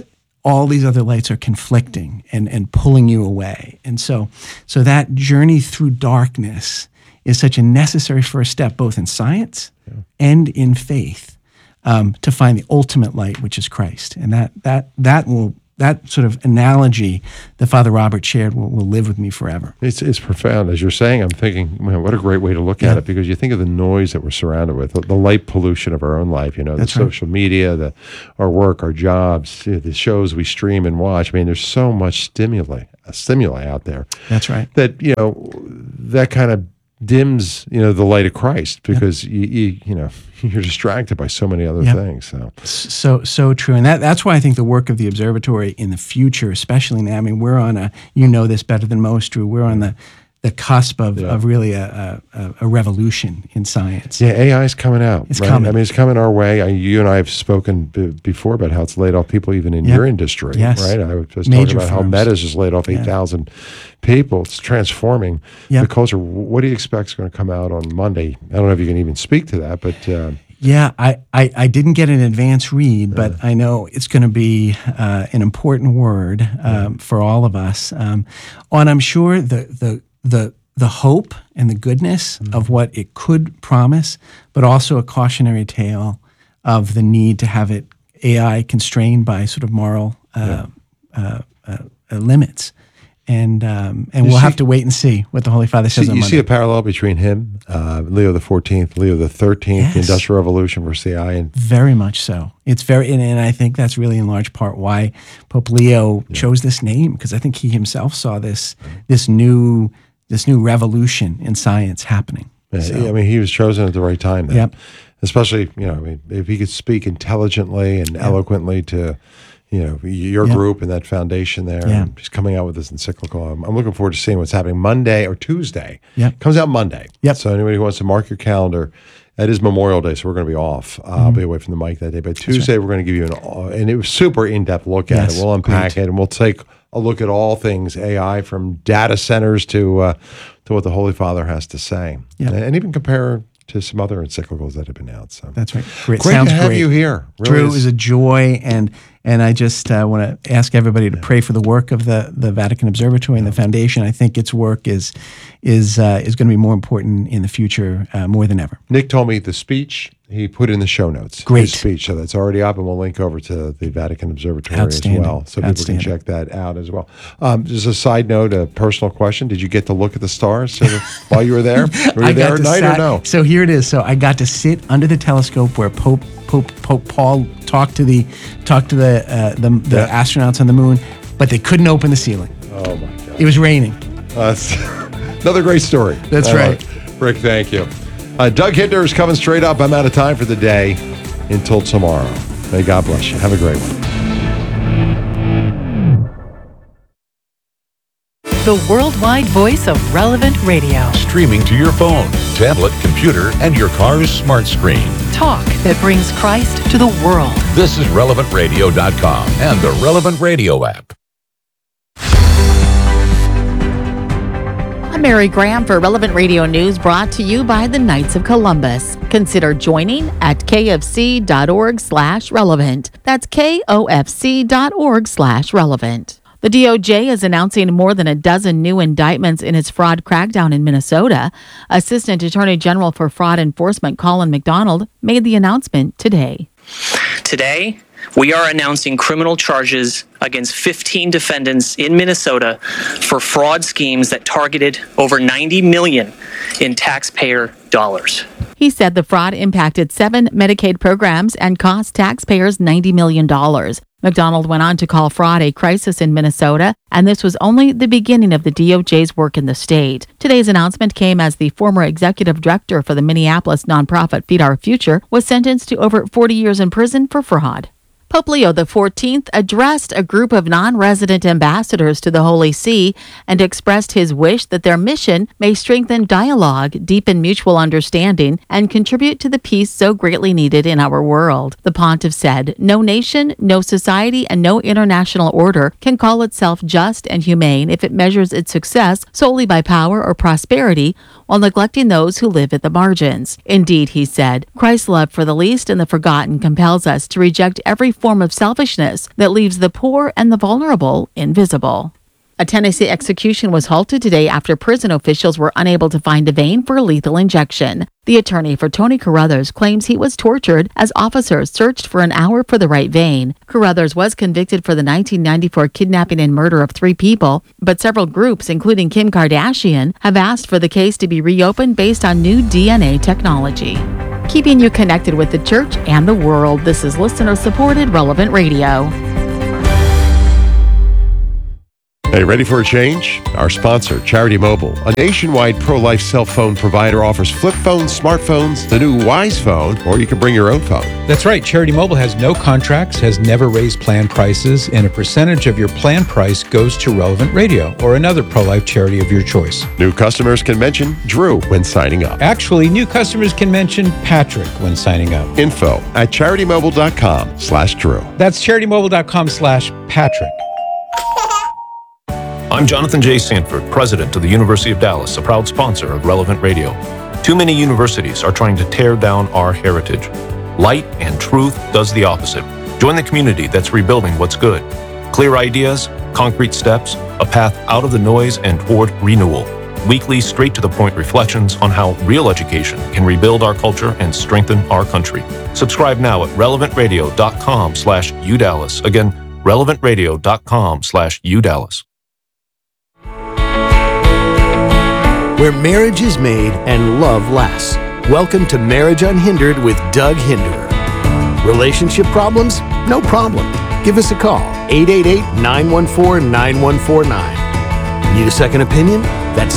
all these other lights are conflicting and pulling you away. And so that journey through darkness is such a necessary first step, both in science and in faith, to find the ultimate light, which is Christ. And that sort of analogy that Father Robert shared will live with me forever. It's profound. As you're saying, I'm thinking, man, what a great way to look at it, because you think of the noise that we're surrounded with, the light pollution of our own life, the social media, our work, our jobs, the shows we stream and watch. I mean, there's so much stimuli out there. That's right. That, that kind of dims, the light of Christ, because you're distracted by so many other things. So true, and that's why I think the work of the observatory in the future, especially now. I mean, we're on this better than most, Drew. We're on the cusp of really a revolution in science. Yeah, AI is coming out. It's right? coming. I mean, it's coming our way. You and I have spoken before about how it's laid off people even in your industry. Yes. Right? I was talking Major about firms. how Meta's just laid off 8,000 people. It's transforming the culture. What do you expect is going to come out on Monday? I don't know if you can even speak to that, but... Yeah, I didn't get an advance read, but I know it's going to be an important word for all of us. And I'm sure the hope and the goodness of what it could promise, but also a cautionary tale of the need to have it AI constrained by sort of moral limits. And we'll have to wait and see what the Holy Father says on Monday. You see a parallel between him, Leo XIV, Leo XIII, the Industrial Revolution versus AI, and very much so. It's very, and I think that's really in large part why Pope Leo chose this name, because I think he himself saw this new revolution in science happening. Yeah, So- I mean, he was chosen at the right time then. Yep. Especially, if he could speak intelligently and eloquently to, your group and that foundation there. Yeah. And he's coming out with this encyclical. I'm looking forward to seeing what's happening Monday or Tuesday. Yep. Comes out Monday. Yep. So anybody who wants to mark your calendar, that is Memorial Day, so we're going to be off. I'll be away from the mic that day. But Tuesday, we're going to give you and it was super in-depth look at it. We'll unpack it, and we'll take a look at all things AI, from data centers to what the Holy Father has to say. Yeah. And even compare to some other encyclicals that have been out. So That's right. Great. Great Sounds to have great. you here. Really Drew, it was a joy, and I just want to ask everybody to pray for the work of the Vatican Observatory and the Foundation. I think its work is going to be more important in the future, more than ever. Nick told me the speech he put in the show notes. Great. His speech, so that's already up, and we'll link over to the Vatican Observatory Outstanding. as well, so people can check that out as well. Just a side note, a personal question: did you get to look at the stars while you were there? Were you there at night or no? So here it is. So I got to sit under the telescope where Pope Paul talked to the astronauts on the moon, but they couldn't open the ceiling. Oh my God! It was raining. That's another great story. That's right. Rick, thank you. Doug Hittner is coming straight up. I'm out of time for the day. Until tomorrow. May God bless you. Have a great one. The worldwide voice of Relevant Radio. Streaming to your phone, tablet, computer, and your car's smart screen. Talk that brings Christ to the world. This is RelevantRadio.com and the Relevant Radio app. I'm Mary Graham for Relevant Radio News, brought to you by the Knights of Columbus. Consider joining at kfc.org/relevant. That's KOFC.org/relevant. The DOJ is announcing more than a dozen new indictments in its fraud crackdown in Minnesota. Assistant Attorney General for Fraud Enforcement Colin McDonald made the announcement today. Today, we are announcing criminal charges against 15 defendants in Minnesota for fraud schemes that targeted over $90 million in taxpayer dollars. He said the fraud impacted 7 Medicaid programs and cost taxpayers $90 million. McDonald went on to call fraud a crisis in Minnesota, and this was only the beginning of the DOJ's work in the state. Today's announcement came as the former executive director for the Minneapolis nonprofit Feed Our Future was sentenced to over 40 years in prison for fraud. Pope Leo XIV addressed a group of non-resident ambassadors to the Holy See and expressed his wish that their mission may strengthen dialogue, deepen mutual understanding, and contribute to the peace so greatly needed in our world. The pontiff said, "No nation, no society, and no international order can call itself just and humane if it measures its success solely by power or prosperity, while neglecting those who live at the margins. Indeed," he said, "Christ's love for the least and the forgotten compels us to reject every form of selfishness that leaves the poor and the vulnerable invisible. A Tennessee execution was halted today after prison officials were unable to find a vein for a lethal injection. The attorney for Tony Carruthers claims he was tortured as officers searched for an hour for the right vein. Carruthers was convicted for the 1994 kidnapping and murder of 3 people, but several groups, including Kim Kardashian, have asked for the case to be reopened based on new DNA technology. Keeping you connected with the church and the world, this is listener-supported Relevant Radio. Hey, ready for a change? Our sponsor, Charity Mobile, a nationwide pro-life cell phone provider, offers flip phones, smartphones, the new Wise phone, or you can bring your own phone. That's right. Charity Mobile has no contracts, has never raised plan prices, and a percentage of your plan price goes to Relevant Radio or another pro-life charity of your choice. New customers can mention Drew when signing up. Actually, new customers can mention Patrick when signing up. Info at CharityMobile.com/Drew. That's CharityMobile.com/Patrick. I'm Jonathan J. Sanford, president of the University of Dallas, a proud sponsor of Relevant Radio. Too many universities are trying to tear down our heritage. Light and truth does the opposite. Join the community that's rebuilding what's good. Clear ideas, concrete steps, a path out of the noise and toward renewal. Weekly, straight-to-the-point reflections on how real education can rebuild our culture and strengthen our country. Subscribe now at relevantradio.com/UDallas. Again, relevantradio.com/UDallas. Where marriage is made and love lasts. Welcome to Marriage Unhindered with Doug Hinderer. Relationship problems? No problem. Give us a call, 888-914-9149. Need a second opinion? That's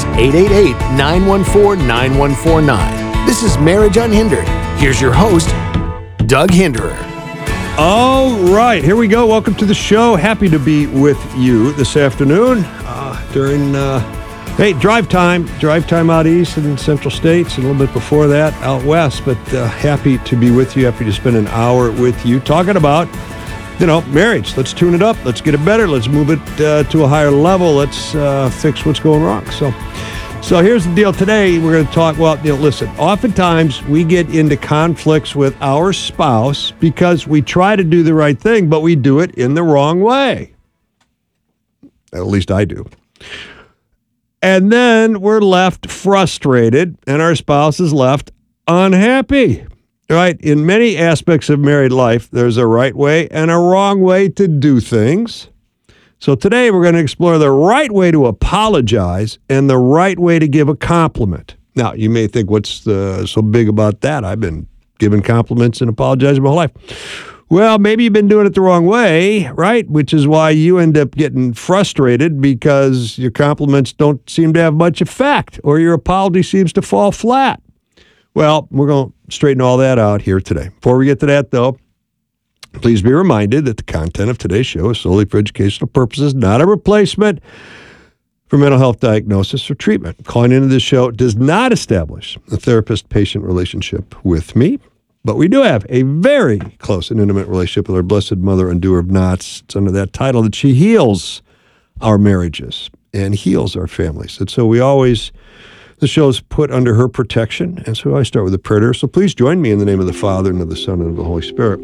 888-914-9149. This is Marriage Unhindered. Here's your host, Doug Hinderer. All right, here we go. Welcome to the show. Happy to be with you this afternoon during... Hey, drive time out east in Central States, and a little bit before that out west, but happy to be with you, happy to spend an hour with you talking about, marriage. Let's tune it up. Let's get it better. Let's move it to a higher level. Let's fix what's going wrong. So here's the deal. Today, we're going to talk, listen, oftentimes we get into conflicts with our spouse because we try to do the right thing, but we do it in the wrong way. At least I do. And then we're left frustrated, and our spouse is left unhappy, right? In many aspects of married life, there's a right way and a wrong way to do things. So today we're going to explore the right way to apologize and the right way to give a compliment. Now, you may think, what's so big about that? I've been giving compliments and apologizing my whole life. Well, maybe you've been doing it the wrong way, right? Which is why you end up getting frustrated because your compliments don't seem to have much effect or your apology seems to fall flat. Well, we're going to straighten all that out here today. Before we get to that, though, please be reminded that the content of today's show is solely for educational purposes, not a replacement for mental health diagnosis or treatment. Calling into this show does not establish a therapist-patient relationship with me. But we do have a very close and intimate relationship with our Blessed Mother, Undoer of Knots. It's under that title that she heals our marriages and heals our families. And so the show's put under her protection. And so I start with a prayer. So please join me in the name of the Father, and of the Son, and of the Holy Spirit.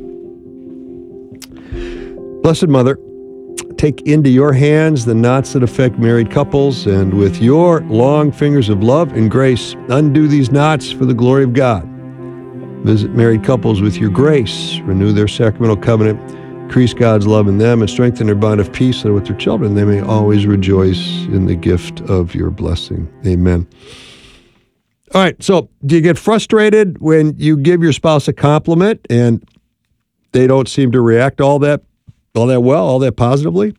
Blessed Mother, take into your hands the knots that affect married couples, and with your long fingers of love and grace, undo these knots for the glory of God. Visit married couples with your grace, renew their sacramental covenant, increase God's love in them, and strengthen their bond of peace, so that with their children they may always rejoice in the gift of your blessing. Amen. All right, so do you get frustrated when you give your spouse a compliment and they don't seem to react all that well, all that positively?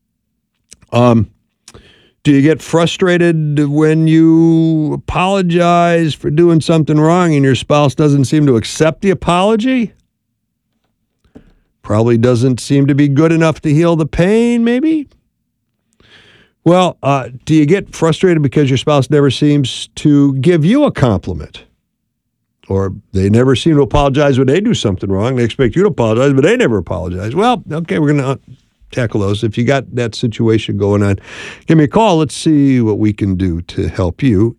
Do you get frustrated when you apologize for doing something wrong and your spouse doesn't seem to accept the apology? Probably doesn't seem to be good enough to heal the pain, maybe? Well, do you get frustrated because your spouse never seems to give you a compliment? Or they never seem to apologize when they do something wrong. They expect you to apologize, but they never apologize. Well, okay, we're going to tackle those. If you got that situation going on, give me a call. Let's see what we can do to help you.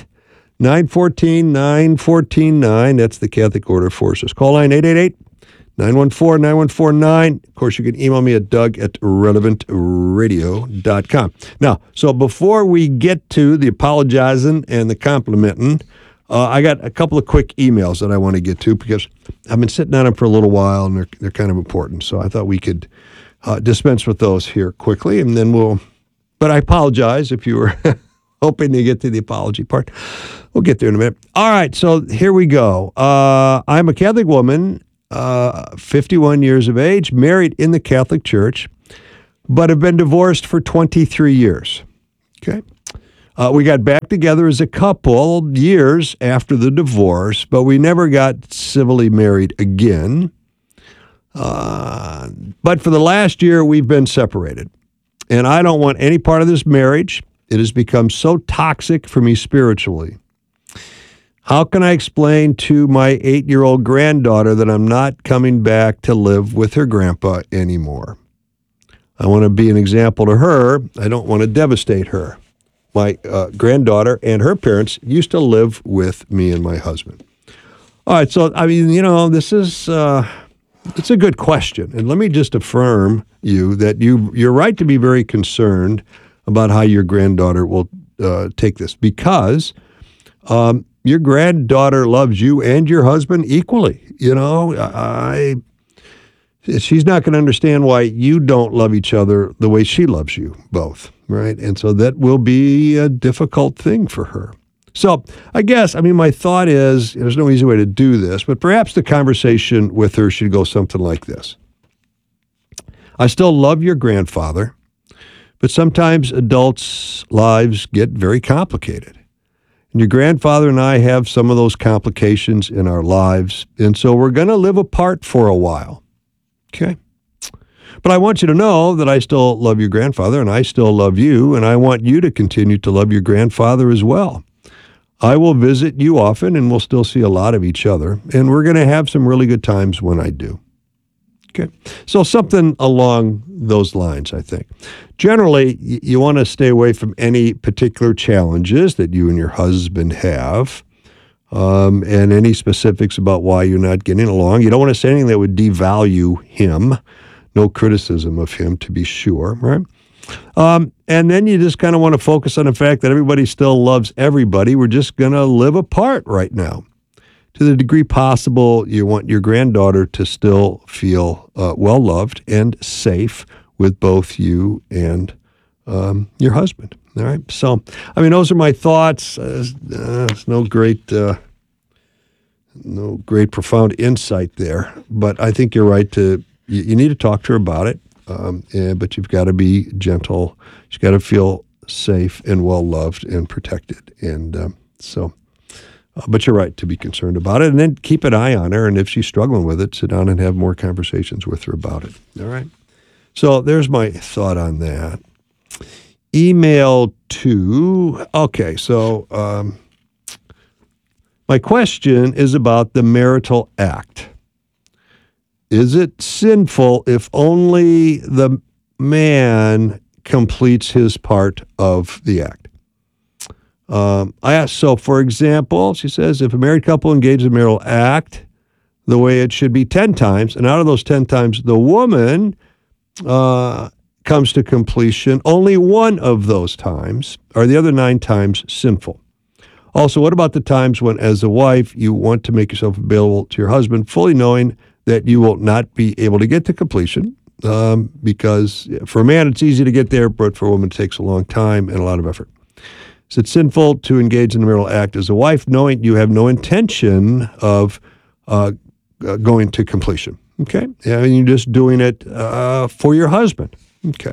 888-914-9449. That's the Catholic Order Forces. Call line 914-9149. Of course, you can email me at doug@relevantradio.com. Now, so before we get to the apologizing and the complimenting, I got a couple of quick emails that I want to get to because I've been sitting on them for a little while, and they're kind of important. So I thought we could dispense with those here quickly, and then but I apologize if you were hoping to get to the apology part. We'll get there in a minute. All right, so here we go. I'm a Catholic woman, 51 years of age, married in the Catholic Church, but have been divorced for 23 years. Okay. We got back together as a couple years after the divorce, but we never got civilly married again. But for the last year, we've been separated. And I don't want any part of this marriage. It has become so toxic for me spiritually. How can I explain to my 8-year-old granddaughter that I'm not coming back to live with her grandpa anymore? I want to be an example to her. I don't want to devastate her. My granddaughter and her parents used to live with me and my husband. All right, so, I mean, this is, it's a good question. And let me just affirm you that you're right to be very concerned about how your granddaughter will take this because your granddaughter loves you and your husband equally. She's not going to understand why you don't love each other the way she loves you both, right? And so that will be a difficult thing for her. So I guess, my thought is, there's no easy way to do this, but perhaps the conversation with her should go something like this. I still love your grandfather, but sometimes adults' lives get very complicated. And your grandfather and I have some of those complications in our lives, and so we're going to live apart for a while. Okay? But I want you to know that I still love your grandfather, and I still love you, and I want you to continue to love your grandfather as well. I will visit you often, and we'll still see a lot of each other, and we're going to have some really good times when I do. Okay? So something along those lines, I think. Generally, you want to stay away from any particular challenges that you and your husband have, and any specifics about why you're not getting along. You don't want to say anything that would devalue him. No criticism of him, to be sure, right? And then you just kind of want to focus on the fact that everybody still loves everybody. We're just going to live apart right now. To the degree possible, you want your granddaughter to still feel well-loved and safe with both you and your husband. All right? So, those are my thoughts. There's no great profound insight there. But I think you're right you need to talk to her about it. But you've got to be gentle. You've got to feel safe and well-loved and protected. And but you're right to be concerned about it. And then keep an eye on her. And if she's struggling with it, sit down and have more conversations with her about it. All right? So there's my thought on that. Email to, okay, so my question is about the marital act. Is it sinful if only the man completes his part of the act? I asked, so for example, she says, if a married couple engages in a marital act the way it should be 10 times, and out of those 10 times, the woman comes to completion, only one of those times are the other 9 times sinful. Also, what about the times when, as a wife, you want to make yourself available to your husband, fully knowing that you will not be able to get to completion? Because for a man, it's easy to get there, but for a woman, it takes a long time and a lot of effort. Is it sinful to engage in the marital act as a wife, knowing you have no intention of going to completion? Okay? You're just doing it for your husband. Okay.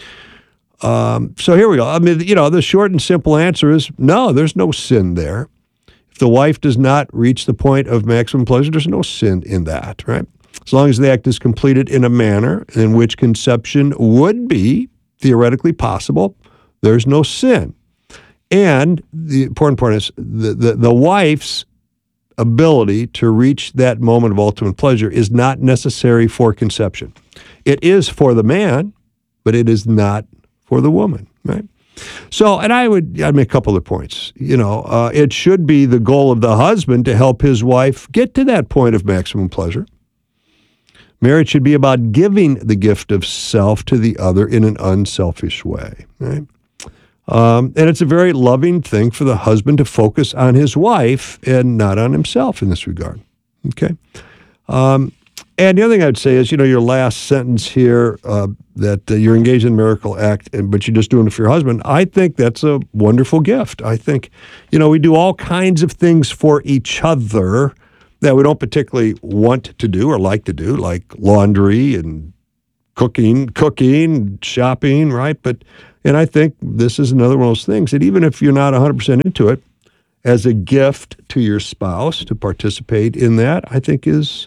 So here we go. The short and simple answer is no, there's no sin there. If the wife does not reach the point of maximum pleasure, there's no sin in that, right? As long as the act is completed in a manner in which conception would be theoretically possible, there's no sin. And the important part is the wife's ability to reach that moment of ultimate pleasure is not necessary for conception. It is for the man, but it is not for the woman, right? So, and I'd make a couple of points. It should be the goal of the husband to help his wife get to that point of maximum pleasure. Marriage should be about giving the gift of self to the other in an unselfish way, right? And it's a very loving thing for the husband to focus on his wife and not on himself in this regard, okay? And the other thing I'd say is, your last sentence here, that you're engaged in a miracle act, but you're just doing it for your husband. I think that's a wonderful gift. I think, we do all kinds of things for each other that we don't particularly want to do or like to do, like laundry and cooking, shopping, right? And I think this is another one of those things that even if you're not 100% into it, as a gift to your spouse to participate in that, I think is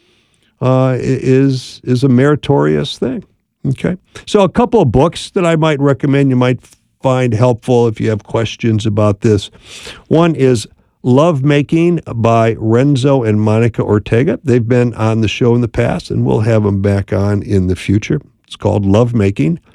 a meritorious thing. Okay, so a couple of books that I might recommend you might find helpful if you have questions about this. One is Love Making by Renzo and Monica Ortega. They've been on the show in the past, and we'll have them back on in the future. It's called Love Making.